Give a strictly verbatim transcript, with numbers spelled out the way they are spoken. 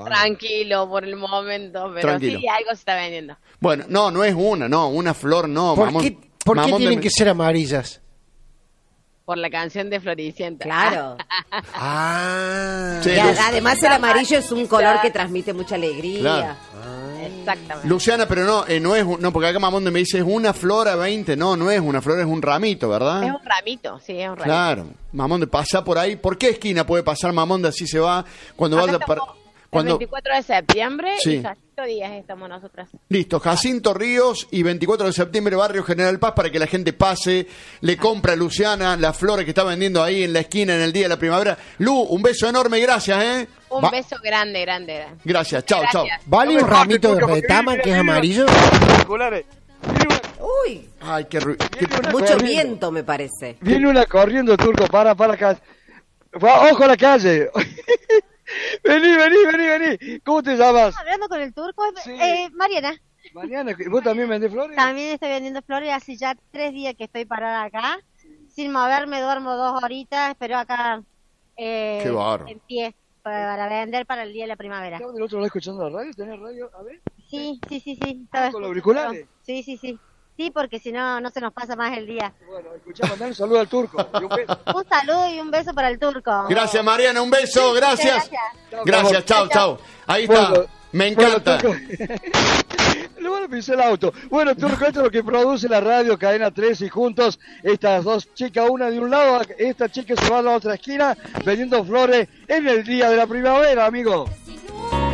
tranquilo por el momento, pero Tranquilo. sí, algo se está vendiendo. Bueno, no, no es una, no, una flor no. ¿Por mamón, qué, por qué mamón tienen de- que ser amarillas? Por la canción de Floricienta. Claro. Ah. Sí, Y Lu- a- además el amarillo es un color que transmite mucha alegría. Claro. Exactamente. Luciana, pero no, eh, no es, un- no, porque acá mamón me dice es una flor a veinte, no, no es una flor, es un ramito, ¿verdad? Es un ramito, sí, es un ramito. Claro, mamón de pasa por ahí. ¿Por qué esquina puede pasar mamón de así se va cuando Acá vaya estamos para... el Cuando... veinticuatro de septiembre Sí. y Jacinto Díaz estamos nosotras. Listo, Jacinto Ríos y veinticuatro de septiembre, Barrio General Paz, para que la gente pase, le compra a Luciana las flores que está vendiendo ahí en la esquina en el día de la primavera. Lu, un beso enorme, gracias, ¿eh? Un Va- beso grande, grande. grande. Gracias, chao, chao. Gracias. ¿Vale un ramito de retama que es amarillo? Espectaculares. Uy, Ay, qué ruido. mucho viento me parece. Viene una corriendo, Turco, para, para acá. Va, ojo a la calle. Vení, vení, vení, vení. ¿Cómo te llamas? Hablando con el turco, Sí. eh, Mariana, Mariana, ¿vos también vendés flores? también estoy vendiendo flores, hace ya tres días que estoy parada acá, sin moverme, duermo dos horitas, pero acá eh, Qué bárbaro. en pie para vender para el día de la primavera. ¿Estás del otro lado escuchando la radio? ¿Tenés radio? A ver. Sí, sí, sí, sí. estaba ¿Con los escuchando. auriculares? Sí, sí, sí. Sí, porque si no, no se nos pasa más el día. Bueno, escuchá, mandar un saludo al Turco. Y un beso. Un saludo y un beso para el turco. Gracias, Mariana, un beso, gracias. Gracias. Gracias, chao, chao. Ahí está, Bueno, me encanta. Bueno, Turco. Le van a pisar el auto. Bueno, Turco, esto es lo que produce la radio Cadena tres y juntos estas dos chicas, una de un lado, esta chica se va a la otra esquina vendiendo flores en el día de la primavera, amigo.